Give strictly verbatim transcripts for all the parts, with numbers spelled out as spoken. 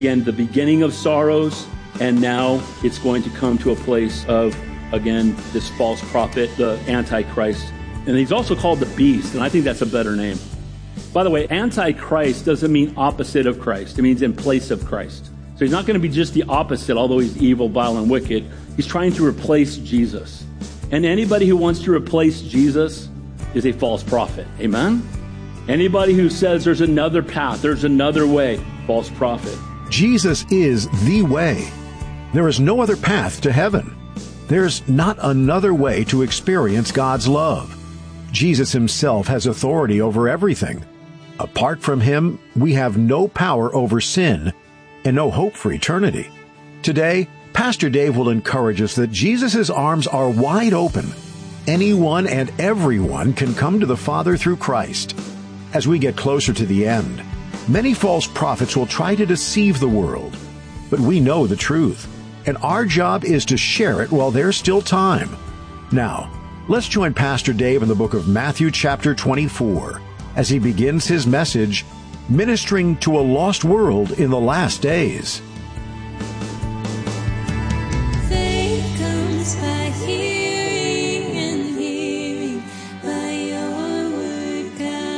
Again, the beginning of sorrows, and now it's going to come to a place of, again, this false prophet, the Antichrist. And he's also called the beast, and I think that's a better name. By the way, Antichrist doesn't mean opposite of Christ. It means in place of Christ. So he's not going to be just the opposite, although he's evil, vile, and wicked. He's trying to replace Jesus. And anybody who wants to replace Jesus is a false prophet. Amen? Anybody who says there's another path, there's another way, false prophet. Jesus is the way. There is no other path to heaven. There's not another way to experience God's love. Jesus himself has authority over everything. Apart from him, we have no power over sin and no hope for eternity. Today, Pastor Dave will encourage us that Jesus' arms are wide open. Anyone and everyone can come to the Father through Christ. As we get closer to the end, many false prophets will try to deceive the world. But we know the truth, and our job is to share it while there's still time. Now, let's join Pastor Dave in the book of Matthew chapter twenty-four as he begins his message, Ministering to a Lost World in the Last Days. Faith comes by hearing, and hearing by your word,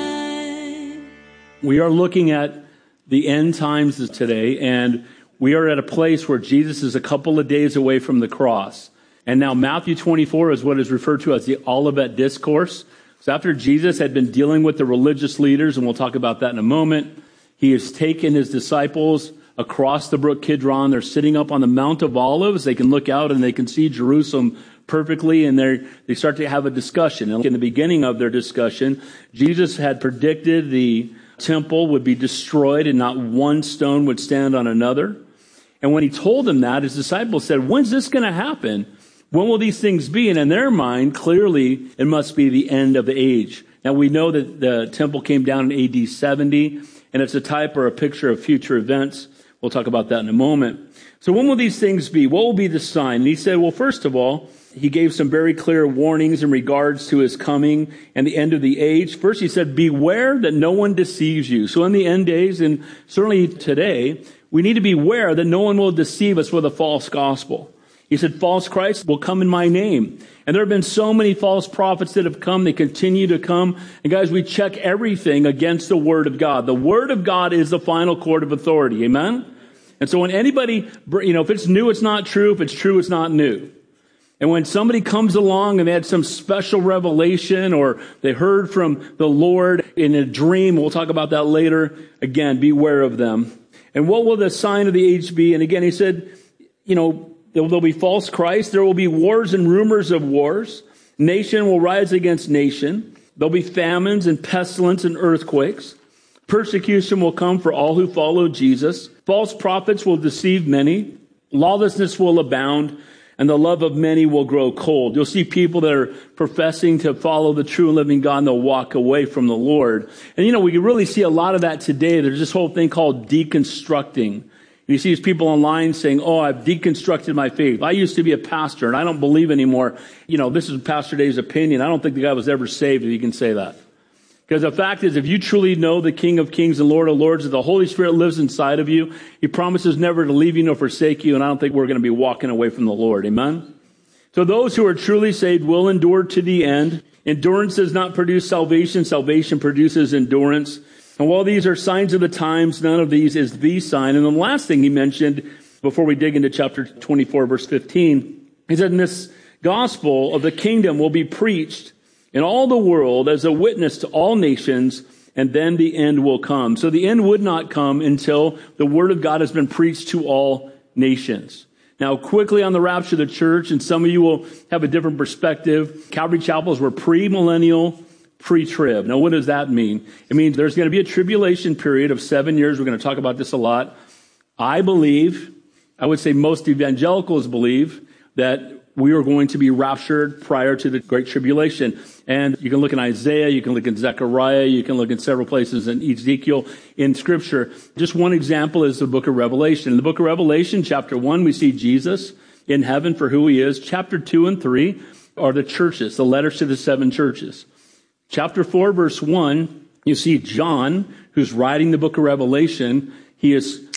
God. We are looking at the end times today, and we are at a place where Jesus is a couple of days away from the cross. And now Matthew twenty-four is what is referred to as the Olivet Discourse. So after Jesus had been dealing with the religious leaders, and we'll talk about that in a moment, he has taken his disciples across the brook Kidron. They're sitting up on the Mount of Olives. They can look out and they can see Jerusalem perfectly, and they they start to have a discussion. And in the beginning of their discussion, Jesus had predicted the temple would be destroyed and not one stone would stand on another. And when he told them that, his disciples said, when's this going to happen? When will these things be? And in their mind, clearly, it must be the end of the age. Now, we know that the temple came down in A D seventy, and it's a type or a picture of future events. We'll talk about that in a moment. So when will these things be? What will be the sign? And he said, well, first of all, he gave some very clear warnings in regards to his coming and the end of the age. First, he said, beware that no one deceives you. So in the end days, and certainly today, we need to beware that no one will deceive us with a false gospel. He said, false Christ will come in my name. And there have been so many false prophets that have come. They continue to come. And guys, we check everything against the Word of God. The Word of God is the final court of authority. Amen? And so when anybody, you know, if it's new, it's not true. If it's true, it's not new. And when somebody comes along and they had some special revelation or they heard from the Lord in a dream, we'll talk about that later. Again, beware of them. And what will the sign of the age be? And again, he said, you know, there'll be false Christ. There will be wars and rumors of wars. Nation will rise against nation. There'll be famines and pestilence and earthquakes. Persecution will come for all who follow Jesus. False prophets will deceive many. Lawlessness will abound, and the love of many will grow cold. You'll see people that are professing to follow the true and living God, and they'll walk away from the Lord. And, you know, we can really see a lot of that today. There's this whole thing called deconstructing. You see these people online saying, oh, I've deconstructed my faith. I used to be a pastor, and I don't believe anymore. You know, this is Pastor Dave's opinion. I don't think the guy was ever saved, if you can say that. Because the fact is, if you truly know the King of Kings and Lord of Lords, that the Holy Spirit lives inside of you, he promises never to leave you nor forsake you, and I don't think we're going to be walking away from the Lord. Amen? So those who are truly saved will endure to the end. Endurance does not produce salvation. Salvation produces endurance. And while these are signs of the times, none of these is the sign. And the last thing he mentioned before we dig into chapter twenty-four, verse fifteen, he said, this gospel of the kingdom will be preached in all the world as a witness to all nations, and then the end will come. So the end would not come until the word of God has been preached to all nations. Now, quickly on the rapture of the church, and some of you will have a different perspective. Calvary Chapels were pre-millennial, pre-trib. Now, what does that mean? It means there's going to be a tribulation period of seven years. We're going to talk about this a lot. I believe, I would say most evangelicals believe, that we are going to be raptured prior to the Great Tribulation. And you can look in Isaiah, you can look in Zechariah, you can look in several places in Ezekiel in Scripture. Just one example is the book of Revelation. In the book of Revelation, chapter one, we see Jesus in heaven for who he is. Chapter two and three are the churches, the letters to the seven churches. Chapter four, verse one, you see John, who's writing the book of Revelation. He is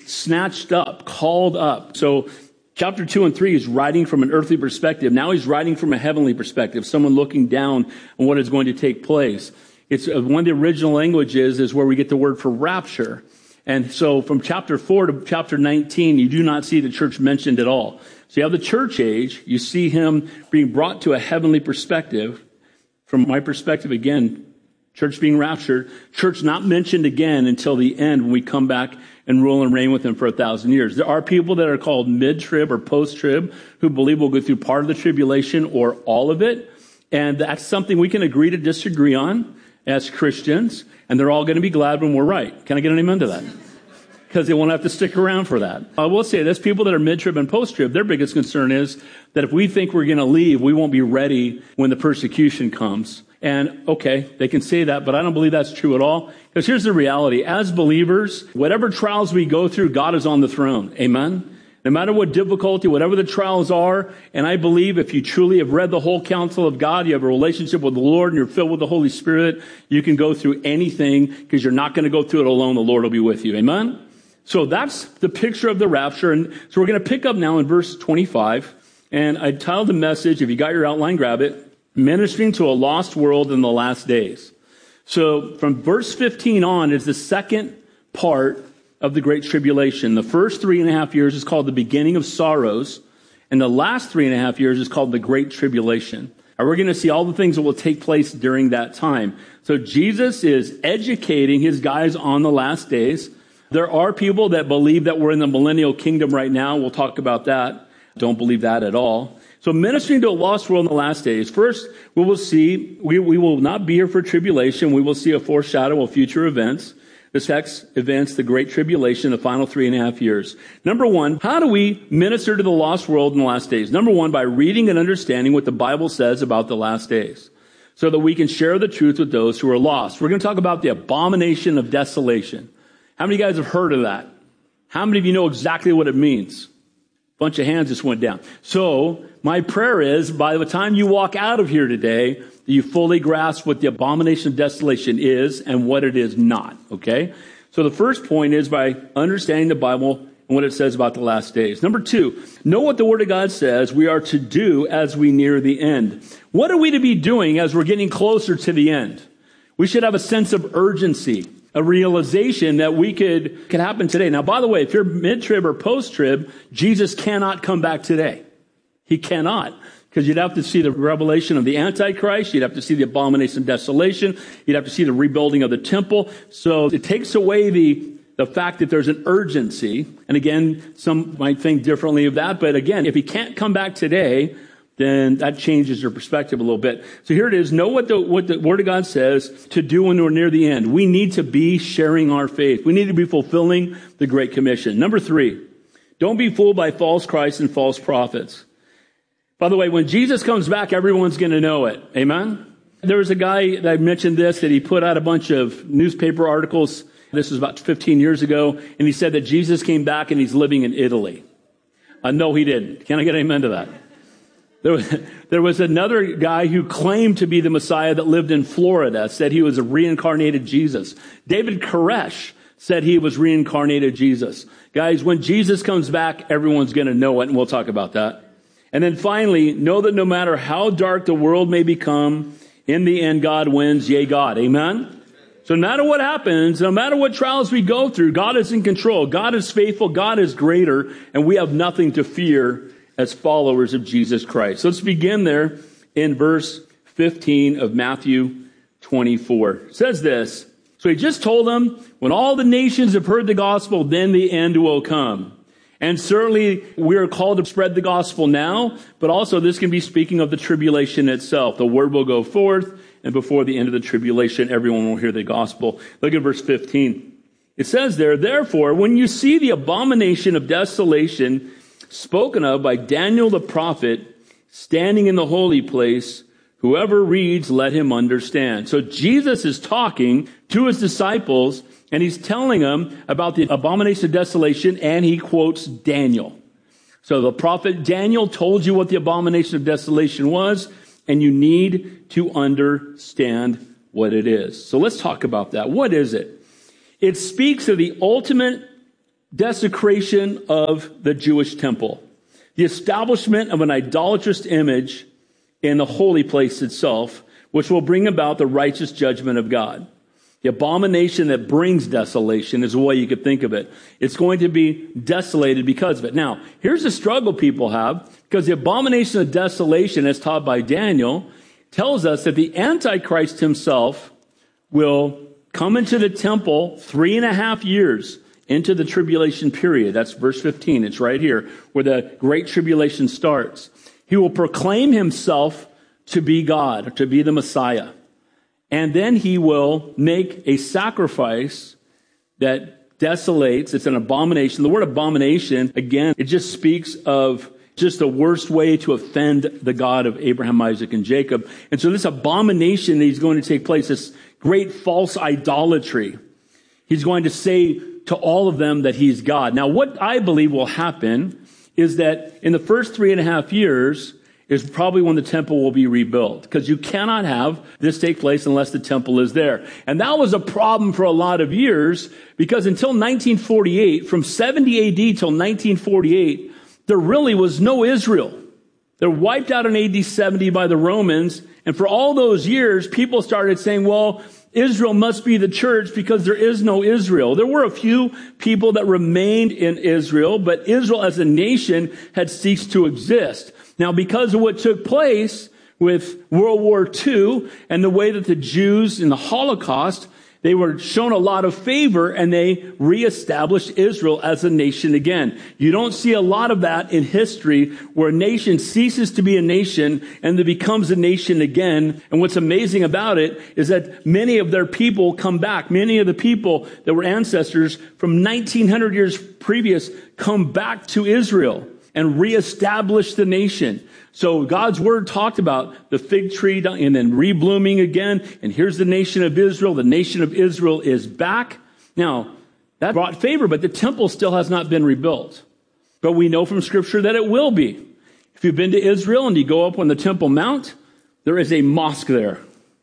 snatched up, called up. So chapter two and three is writing from an earthly perspective. Now he's writing from a heavenly perspective, someone looking down on what is going to take place. It's uh, one of the original languages is where we get the word for rapture. And so from chapter four to chapter nineteen, you do not see the church mentioned at all. So you have the church age. You see him being brought to a heavenly perspective. From my perspective, again, church being raptured, church not mentioned again until the end when we come back and rule and reign with him for a thousand years. There are people that are called mid-trib or post-trib who believe we'll go through part of the tribulation or all of it. And that's something we can agree to disagree on as Christians. And they're all going to be glad when we're right. Can I get an amen to that? Because they won't have to stick around for that. I will say this, people that are mid-trib and post-trib, their biggest concern is that if we think we're going to leave, we won't be ready when the persecution comes. And okay, they can say that, but I don't believe that's true at all. Because here's the reality. As believers, whatever trials we go through, God is on the throne. Amen? No matter what difficulty, whatever the trials are, and I believe if you truly have read the whole counsel of God, you have a relationship with the Lord, and you're filled with the Holy Spirit, you can go through anything because you're not going to go through it alone. The Lord will be with you. Amen? So that's the picture of the rapture. And so we're going to pick up now in verse twenty-five. And I titled the message, if you got your outline, grab it, Ministering to a Lost World in the Last Days. So from verse fifteen on is the second part of the Great Tribulation. The first three and a half years is called the beginning of sorrows. And the last three and a half years is called the Great Tribulation. And we're going to see all the things that will take place during that time. So Jesus is educating his guys on the last days. There are people that believe that we're in the millennial kingdom right now. We'll talk about that. Don't believe that at all. So ministering to a lost world in the last days. First, we will see, we, we will not be here for tribulation. We will see a foreshadow of future events. The next events, the Great Tribulation, the final three and a half years. Number one, how do we minister to the lost world in the last days? Number one, by reading and understanding what the Bible says about the last days, so that we can share the truth with those who are lost. We're going to talk about the abomination of desolation. How many of you guys have heard of that? How many of you know exactly what it means? A bunch of hands just went down. So my prayer is by the time you walk out of here today, that you fully grasp what the abomination of desolation is and what it is not. Okay? So the first point is by understanding the Bible and what it says about the last days. Number two, know what the Word of God says we are to do as we near the end. What are we to be doing as we're getting closer to the end? We should have a sense of urgency, a realization that we could, could happen today. Now, by the way, if you're mid-trib or post-trib, Jesus cannot come back today. He cannot. Because you'd have to see the revelation of the Antichrist. You'd have to see the abomination of desolation. You'd have to see the rebuilding of the temple. So it takes away the, the fact that there's an urgency. And again, some might think differently of that. But again, if he can't come back today, then that changes your perspective a little bit. So here it is. Know what the, what the Word of God says to do when we're near the end. We need to be sharing our faith. We need to be fulfilling the Great Commission. Number three, don't be fooled by false Christs and false prophets. By the way, when Jesus comes back, everyone's going to know it. Amen? There was a guy that I mentioned this, that he put out a bunch of newspaper articles. This was about fifteen years ago. And he said that Jesus came back and he's living in Italy. Uh, no, he didn't. Can I get an amen to that? There was, there was another guy who claimed to be the Messiah that lived in Florida, said he was a reincarnated Jesus. David Koresh said he was reincarnated Jesus. Guys, when Jesus comes back, everyone's going to know it, and we'll talk about that. And then finally, know that no matter how dark the world may become, in the end, God wins, yea, God. Amen? So no matter what happens, no matter what trials we go through, God is in control. God is faithful. God is greater, and we have nothing to fear as followers of Jesus Christ. So let's begin there in verse fifteen of Matthew twenty-four. It says this, so he just told them, when all the nations have heard the gospel, then the end will come. And certainly we are called to spread the gospel now, but also this can be speaking of the tribulation itself. The word will go forth, and before the end of the tribulation, everyone will hear the gospel. Look at verse fifteen. It says there, therefore, when you see the abomination of desolation spoken of by Daniel the prophet standing in the holy place, whoever reads, let him understand. So Jesus is talking to his disciples, and he's telling them about the abomination of desolation, and he quotes Daniel. So the prophet Daniel told you what the abomination of desolation was, and you need to understand what it is. So let's talk about that. What is it? It speaks of the ultimate desecration of the Jewish temple, the establishment of an idolatrous image in the holy place itself, which will bring about the righteous judgment of God. The abomination that brings desolation is the way you could think of it. It's going to be desolated because of it. Now, here's the struggle people have, because the abomination of desolation, as taught by Daniel, tells us that the Antichrist himself will come into the temple three and a half years into the tribulation period. That's verse fifteen. It's right here where the great tribulation starts. He will proclaim himself to be God, to be the Messiah. And then he will make a sacrifice that desolates. It's an abomination. The word abomination, again, it just speaks of just the worst way to offend the God of Abraham, Isaac, and Jacob. And so this abomination that he's going to take place, this great false idolatry, he's going to say to all of them that he's God. Now, what I believe will happen is that in the first three and a half years is probably when the temple will be rebuilt, because you cannot have this take place unless the temple is there. And that was a problem for a lot of years, because until nineteen forty-eight, from seventy A D till nineteen forty-eight, there really was no Israel. They're wiped out in A D seventy by the Romans. And for all those years, people started saying, well, Israel must be the church because there is no Israel. There were a few people that remained in Israel, but Israel as a nation had ceased to exist. Now, because of what took place with World War Two and the way that the Jews in the Holocaust, they were shown a lot of favor and they reestablished Israel as a nation again. You don't see a lot of that in history where a nation ceases to be a nation and it becomes a nation again. And what's amazing about it is that many of their people come back. Many of the people that were ancestors from nineteen hundred years previous come back to Israel and reestablish the nation. So God's word talked about the fig tree and then reblooming again. And here's the nation of Israel. The nation of Israel is back. Now, that brought favor, but the temple still has not been rebuilt. But we know from Scripture that it will be. If you've been to Israel and you go up on the Temple Mount, there is a mosque there.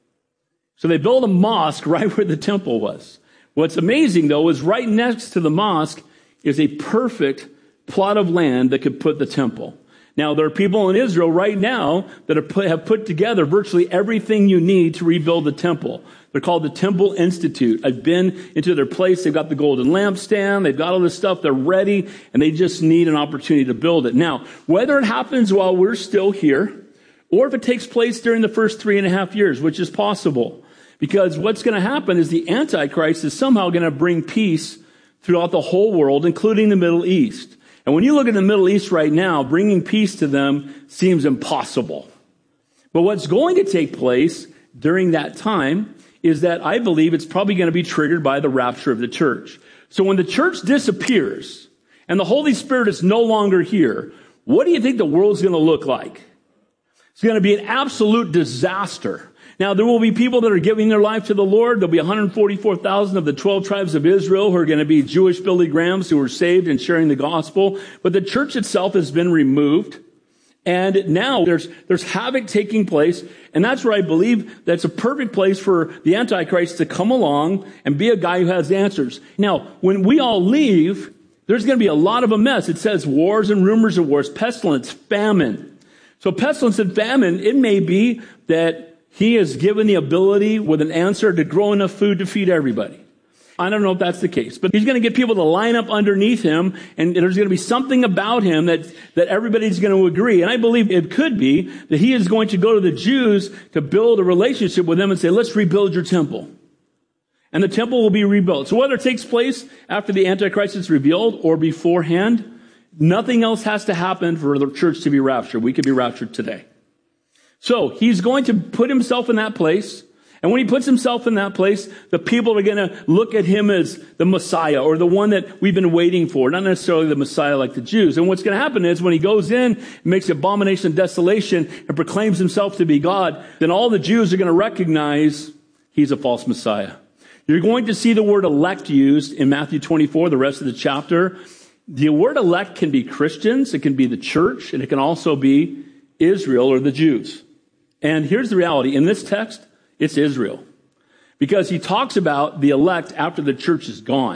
So they built a mosque right where the temple was. What's amazing, though, is right next to the mosque is a perfect plot of land that could put the temple. Now, there are people in Israel right now that are put, have put together virtually everything you need to rebuild the temple. They're called the Temple Institute. I've been into their place. They've got the golden lampstand. They've got all this stuff. They're ready, and they just need an opportunity to build it. Now, whether it happens while we're still here, or if it takes place during the first three and a half years, which is possible, because what's going to happen is the Antichrist is somehow going to bring peace throughout the whole world, including the Middle East. And when you look at the Middle East right now, bringing peace to them seems impossible. But what's going to take place during that time is that I believe it's probably going to be triggered by the rapture of the church. So when the church disappears and the Holy Spirit is no longer here, what do you think the world's going to look like? It's going to be an absolute disaster. Now, there will be people that are giving their life to the Lord. There'll be one hundred forty-four thousand of the twelve tribes of Israel who are going to be Jewish Billy Grahams who are saved and sharing the gospel. But the church itself has been removed. And now there's, there's havoc taking place. And that's where I believe that's a perfect place for the Antichrist to come along and be a guy who has answers. Now, when we all leave, there's going to be a lot of a mess. It says wars and rumors of wars, pestilence, famine. So pestilence and famine, it may be that he is given the ability with an answer to grow enough food to feed everybody. I don't know if that's the case, but he's going to get people to line up underneath him, and there's going to be something about him that, that everybody's going to agree. And I believe it could be that he is going to go to the Jews to build a relationship with them and say, let's rebuild your temple. And the temple will be rebuilt. So whether it takes place after the Antichrist is revealed or beforehand, nothing else has to happen for the church to be raptured. We could be raptured today. So he's going to put himself in that place. And when he puts himself in that place, the people are going to look at him as the Messiah or the one that we've been waiting for, not necessarily the Messiah like the Jews. And what's going to happen is when he goes in and makes abomination and desolation and proclaims himself to be God, then all the Jews are going to recognize he's a false Messiah. You're going to see the word elect used in Matthew twenty-four, the rest of the chapter. The word elect can be Christians, it can be the church, and it can also be Israel or the Jews. And here's the reality. In this text, it's Israel. Because he talks about the elect after the church is gone.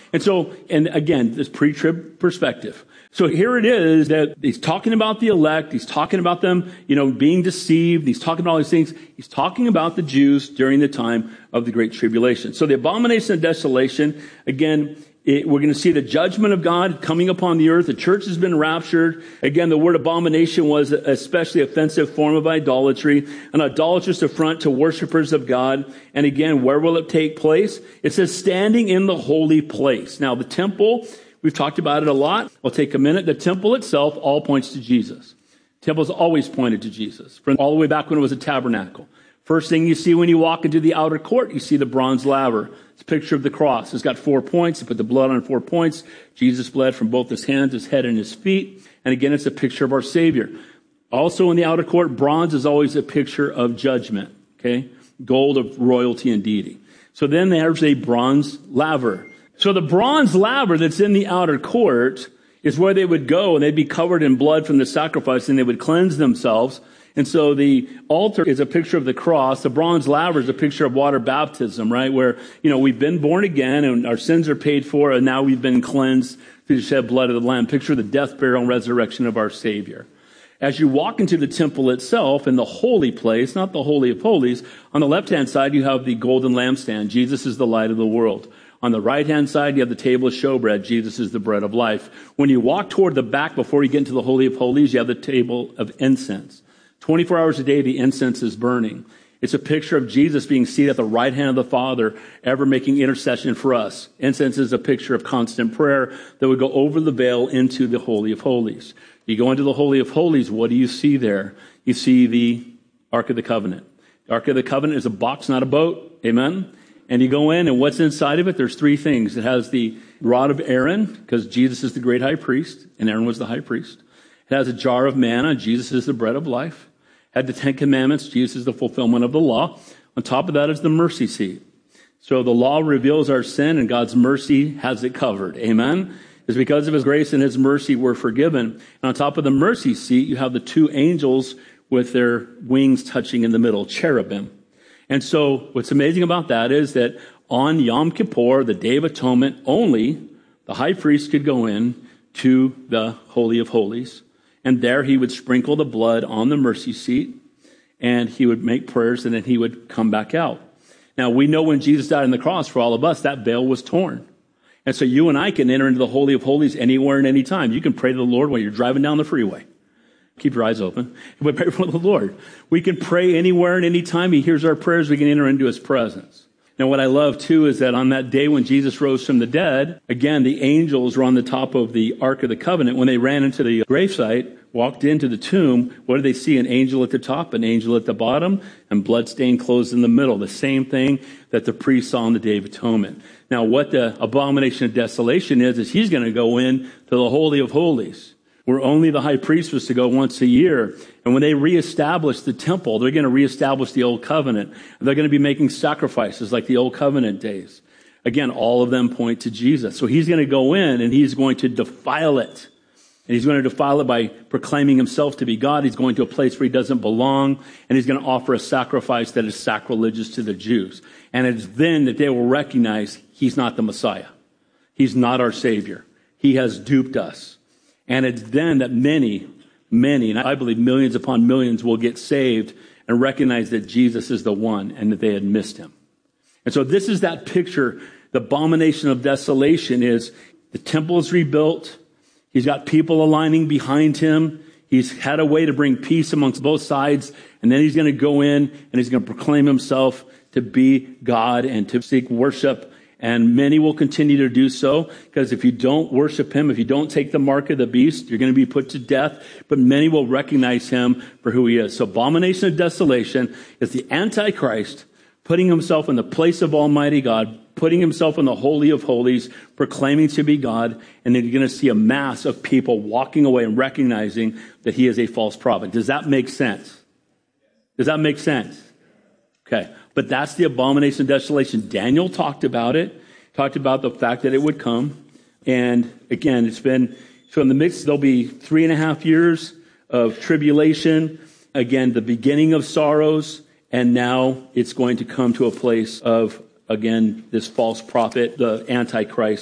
And so, and again, this pre-trib perspective. So here it is that he's talking about the elect. He's talking about them, you know, being deceived. He's talking about all these things. He's talking about the Jews during the time of the Great Tribulation. So the abomination of desolation, again, it, we're going to see the judgment of God coming upon the earth. The church has been raptured. Again, the word abomination was an especially offensive form of idolatry, an idolatrous affront to worshipers of God. And again, where will it take place? It says standing in the holy place. Now, the temple, we've talked about it a lot. I'll take a minute. The temple itself all points to Jesus. Temple's always pointed to Jesus, from all the way back when it was a tabernacle. First thing you see when you walk into the outer court, you see the bronze laver. It's a picture of the cross. It's got four points. They put the blood on four points. Jesus bled from both his hands, his head, and his feet. And again, it's a picture of our Savior. Also in the outer court, bronze is always a picture of judgment. Okay? Gold of royalty and deity. So then there's a bronze laver. So the bronze laver that's in the outer court is where they would go, and they'd be covered in blood from the sacrifice, and they would cleanse themselves. And so the altar is a picture of the cross. The bronze laver is a picture of water baptism, right? Where, you know, we've been born again and our sins are paid for, and now we've been cleansed through the shed blood of the Lamb. Picture of the death, burial, and resurrection of our Savior. As you walk into the temple itself, in the holy place, not the Holy of Holies, on the left-hand side, you have the golden lampstand. Jesus is the light of the world. On the right-hand side, you have the table of showbread. Jesus is the bread of life. When you walk toward the back before you get into the Holy of Holies, you have the table of incense. twenty-four hours a day, the incense is burning. It's a picture of Jesus being seated at the right hand of the Father, ever making intercession for us. Incense is a picture of constant prayer that would go over the veil into the Holy of Holies. You go into the Holy of Holies, what do you see there? You see the Ark of the Covenant. The Ark of the Covenant is a box, not a boat. Amen? And you go in, and what's inside of it? There's three things. It has the rod of Aaron, because Jesus is the great high priest, and Aaron was the high priest. It has a jar of manna. Jesus is the bread of life. It had the Ten Commandments. Jesus is the fulfillment of the law. On top of that is the mercy seat. So the law reveals our sin, and God's mercy has it covered. Amen? It's because of his grace and his mercy we're forgiven. And on top of the mercy seat, you have the two angels with their wings touching in the middle, cherubim. And so what's amazing about that is that on Yom Kippur, the Day of Atonement, only the high priest could go in to the Holy of Holies. And there he would sprinkle the blood on the mercy seat, and he would make prayers, and then he would come back out. Now, we know when Jesus died on the cross for all of us, that veil was torn. And so you and I can enter into the Holy of Holies anywhere and any time. You can pray to the Lord while you're driving down the freeway. Keep your eyes open. We pray for the Lord. We can pray anywhere and any time he hears our prayers. We can enter into his presence. Now, what I love, too, is that on that day when Jesus rose from the dead, again, the angels were on the top of the Ark of the Covenant. When they ran into the gravesite, walked into the tomb, what did they see? An angel at the top, an angel at the bottom, and bloodstained clothes in the middle. The same thing that the priest saw on the Day of Atonement. Now, what the abomination of desolation is, is he's going to go in to the Holy of Holies, where only the high priest was to go once a year. And when they reestablish the temple, they're going to reestablish the old covenant. They're going to be making sacrifices like the old covenant days. Again, all of them point to Jesus. So he's going to go in and he's going to defile it. And he's going to defile it by proclaiming himself to be God. He's going to a place where he doesn't belong. And he's going to offer a sacrifice that is sacrilegious to the Jews. And it's then that they will recognize he's not the Messiah. He's not our Savior. He has duped us. And it's then that many, many, and I believe millions upon millions will get saved and recognize that Jesus is the one and that they had missed him. And so this is that picture. The abomination of desolation is the temple is rebuilt. He's got people aligning behind him. He's had a way to bring peace amongst both sides. And then he's going to go in and he's going to proclaim himself to be God and to seek worship. And many will continue to do so, because if you don't worship him, if you don't take the mark of the beast, you're going to be put to death. But many will recognize him for who he is. So abomination of desolation is the Antichrist putting himself in the place of Almighty God, putting himself in the Holy of Holies, proclaiming to be God. And then you're going to see a mass of people walking away and recognizing that he is a false prophet. Does that make sense? Does that make sense? Okay. But that's the abomination of desolation. Daniel talked about it, talked about the fact that it would come. And again, it's been, so in the midst, there'll be three and a half years of tribulation. Again, the beginning of sorrows. And now it's going to come to a place of, again, this false prophet, the Antichrist.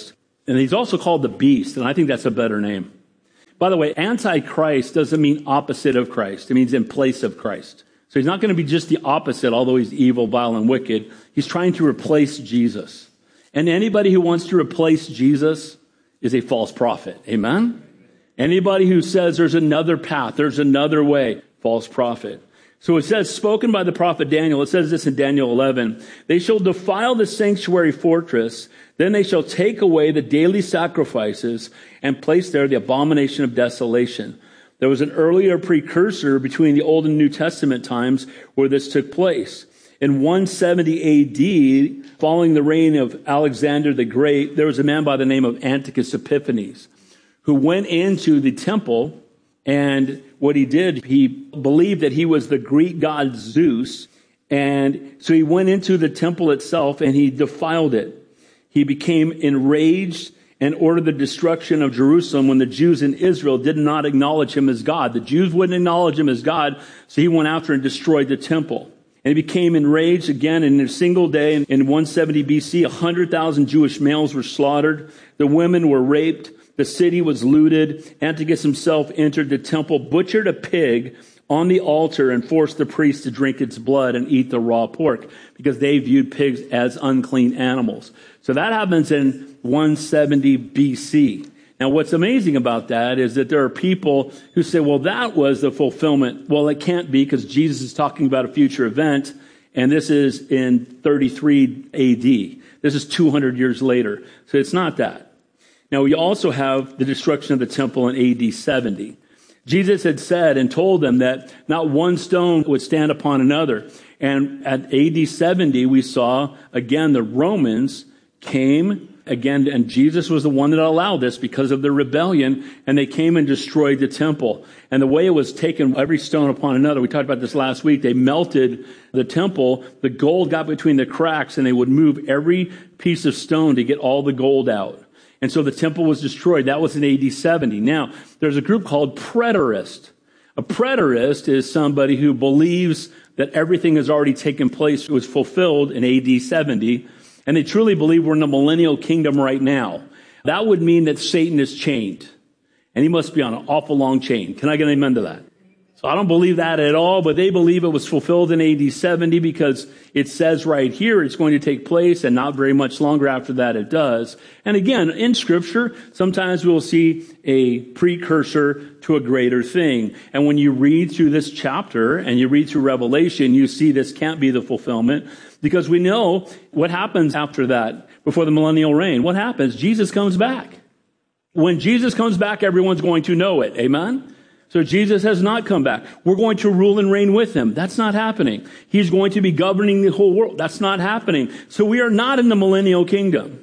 And he's also called the beast, and I think that's a better name. By the way, Antichrist doesn't mean opposite of Christ. It means in place of Christ. So he's not going to be just the opposite, although he's evil, vile, and wicked. He's trying to replace Jesus. And anybody who wants to replace Jesus is a false prophet. Amen? Anybody who says there's another path, there's another way, false prophet. So it says, spoken by the prophet Daniel, it says this in Daniel eleven, they shall defile the sanctuary fortress, then they shall take away the daily sacrifices and place there the abomination of desolation. There was an earlier precursor between the Old and New Testament times where this took place. In one seventy A D, following the reign of Alexander the Great, there was a man by the name of Antiochus Epiphanes who went into the temple, and what he did, he believed that he was the Greek god Zeus, and so he went into the temple itself and he defiled it. He became enraged and ordered the destruction of Jerusalem when the Jews in Israel did not acknowledge him as God. The Jews wouldn't acknowledge him as God, so he went after and destroyed the temple. And he became enraged again in a single day. In one seventy B C, one hundred thousand Jewish males were slaughtered. The women were raped. The city was looted. Antiochus himself entered the temple, butchered a pig on the altar, and forced the priests to drink its blood and eat the raw pork because they viewed pigs as unclean animals. So that happens in one seventy B C. Now, what's amazing about that is that there are people who say, well, that was the fulfillment. Well, it can't be because Jesus is talking about a future event, and this is in thirty-three A D. This is two hundred years later. So it's not that. Now, we also have the destruction of the temple in A D seventy. Jesus had said and told them that not one stone would stand upon another. And at A D seventy, we saw, again, the Romans came again, and Jesus was the one that allowed this because of their rebellion, and they came and destroyed the temple. And the way it was taken, every stone upon another, we talked about this last week, they melted the temple, the gold got between the cracks, and they would move every piece of stone to get all the gold out. And so the temple was destroyed. That was in A D seventy. Now, there's a group called preterist. A preterist is somebody who believes that everything has already taken place, it was fulfilled in A D seventy, and they truly believe we're in the millennial kingdom right now. That would mean that Satan is chained, and he must be on an awful long chain. Can I get an amen to that? So I don't believe that at all, but they believe it was fulfilled in A D seventy because it says right here it's going to take place, and not very much longer after that it does. And again, in Scripture, sometimes we'll see a precursor to a greater thing. And when you read through this chapter and you read through Revelation, you see this can't be the fulfillment because we know what happens after that, before the millennial reign. What happens? Jesus comes back. When Jesus comes back, everyone's going to know it. Amen? So Jesus has not come back. We're going to rule and reign with him. That's not happening. He's going to be governing the whole world. That's not happening. So we are not in the millennial kingdom.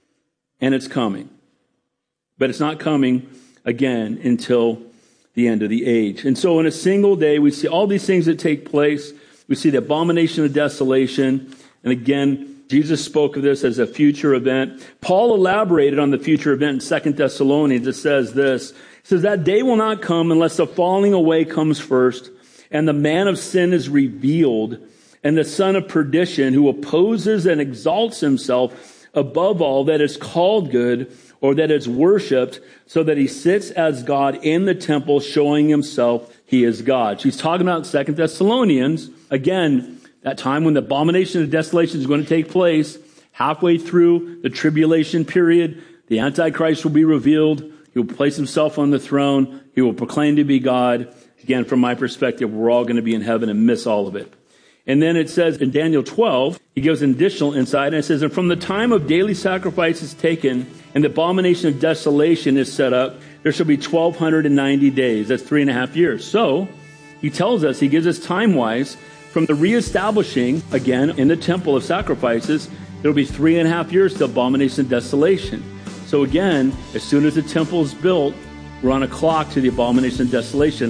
And it's coming. But it's not coming again until the end of the age. And so in a single day, we see all these things that take place. We see the abomination of desolation. And again, Jesus spoke of this as a future event. Paul elaborated on the future event in Second Thessalonians. It says this. It says, that day will not come unless the falling away comes first, and the man of sin is revealed, and the son of perdition, who opposes and exalts himself above all that is called good or that is worshipped, so that he sits as God in the temple, showing himself he is God. She's talking about Second Thessalonians. Again, that time when the abomination of desolation is going to take place, halfway through the tribulation period, the Antichrist will be revealed. He will place himself on the throne. He will proclaim to be God. Again, from my perspective, we're all going to be in heaven and miss all of it. And then it says in Daniel twelve, he gives an additional insight, and it says, and from the time of daily sacrifice is taken and the abomination of desolation is set up, there shall be twelve ninety days. That's three and a half years. So he tells us, he gives us time-wise, from the reestablishing, again, in the temple of sacrifices, there will be three and a half years to abomination of desolation. So again, as soon as the temple is built, we're on a clock to the abomination of desolation.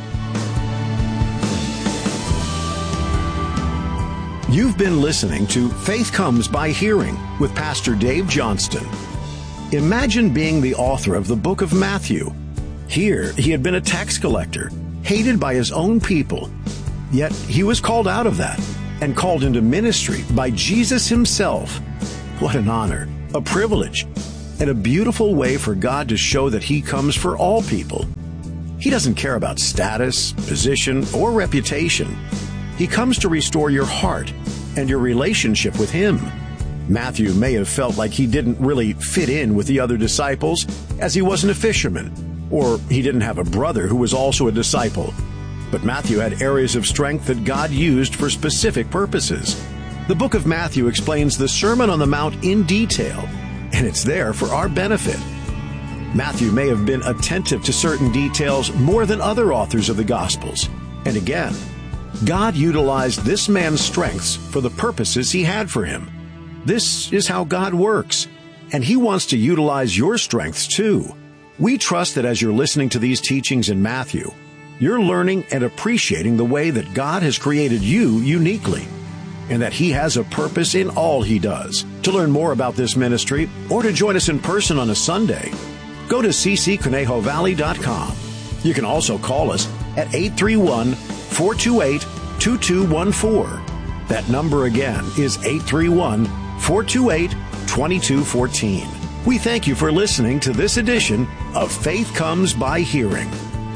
You've been listening to Faith Comes by Hearing with Pastor Dave Johnston. Imagine being the author of the book of Matthew. Here, he had been a tax collector, hated by his own people. Yet he was called out of that and called into ministry by Jesus himself. What an honor, a privilege. and a beautiful way for God to show that He comes for all people. He doesn't care about status, position, or reputation. He comes to restore your heart and your relationship with Him. Matthew may have felt like he didn't really fit in with the other disciples, as he wasn't a fisherman, or he didn't have a brother who was also a disciple. But Matthew had areas of strength that God used for specific purposes. The book of Matthew explains the Sermon on the Mount in detail, and it's there for our benefit. Matthew may have been attentive to certain details more than other authors of the Gospels. And again, God utilized this man's strengths for the purposes He had for him. This is how God works, and He wants to utilize your strengths too. We trust that as you're listening to these teachings in Matthew, you're learning and appreciating the way that God has created you uniquely, and that He has a purpose in all He does. To learn more about this ministry or to join us in person on a Sunday, go to c c conejo valley dot com. You can also call us at eight three one, four two eight, two two one four. That number again is eight three one, four two eight, two two one four. We thank you for listening to this edition of Faith Comes by Hearing.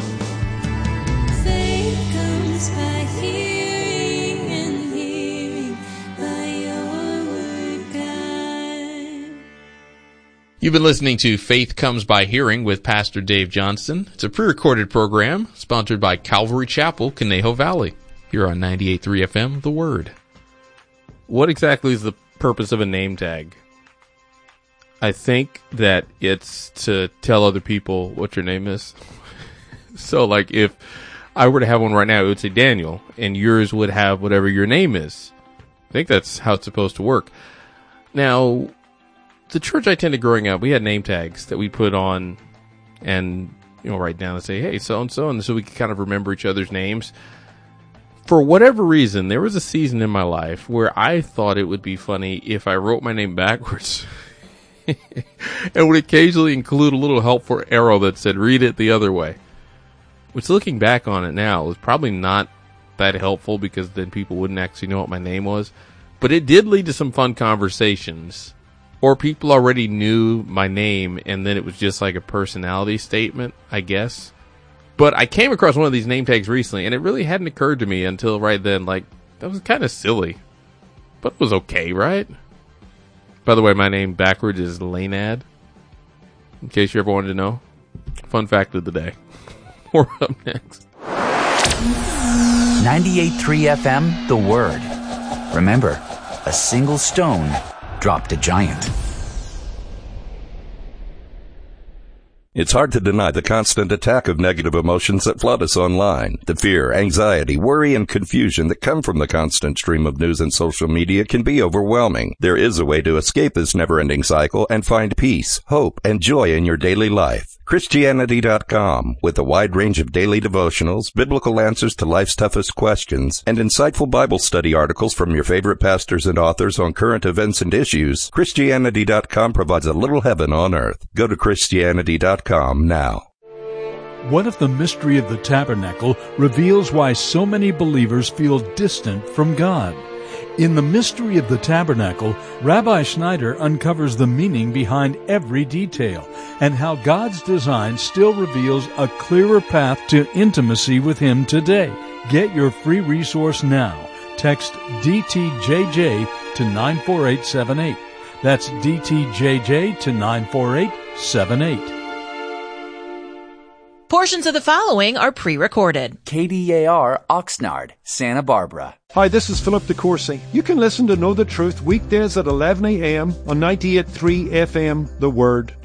Faith comes by hearing, and hearing by your word, God. You've been listening to Faith Comes by Hearing with Pastor Dave Johnston. It's a pre-recorded program sponsored by Calvary Chapel, Conejo Valley. Here on ninety-eight point three F M, The Word. What exactly is the purpose of a name tag? I think that it's to tell other people what your name is. So, like, if I were to have one right now, it would say Daniel, and yours would have whatever your name is. I think that's how it's supposed to work. Now, the church I attended growing up, we had name tags that we put on and, you know, write down and say, hey, so-and-so, and so we could kind of remember each other's names. For whatever reason, there was a season in my life where I thought it would be funny if I wrote my name backwards and would occasionally include a little helpful arrow that said, read it the other way. Which, looking back on it now, was probably not that helpful because then people wouldn't actually know what my name was. But it did lead to some fun conversations. Or people already knew my name and then it was just like a personality statement, I guess. But I came across one of these name tags recently, and it really hadn't occurred to me until right then, like, that was kind of silly. But it was okay, right? By the way, my name backwards is Lainad, in case you ever wanted to know. Fun fact of the day. We're up next. ninety-eight point three F M, The Word. Remember, a single stone dropped a giant. It's hard to deny the constant attack of negative emotions that flood us online. The fear, anxiety, worry, and confusion that come from the constant stream of news and social media can be overwhelming. There is a way to escape this never-ending cycle and find peace, hope, and joy in your daily life. Christianity dot com, with a wide range of daily devotionals, biblical answers to life's toughest questions, and insightful Bible study articles from your favorite pastors and authors on current events and issues, Christianity dot com provides a little heaven on earth. Go to Christianity dot com now. What if the mystery of the tabernacle reveals why so many believers feel distant from God? In The Mystery of the Tabernacle, Rabbi Schneider uncovers the meaning behind every detail and how God's design still reveals a clearer path to intimacy with Him today. Get your free resource now. Text D T J J to nine four eight seven eight. That's D T J J to nine four eight seven eight. Portions of the following are pre-recorded. K D A R Oxnard, Santa Barbara. Hi, this is Philip DeCourcy. You can listen to Know the Truth weekdays at eleven a.m. on ninety-eight point three F M, The Word.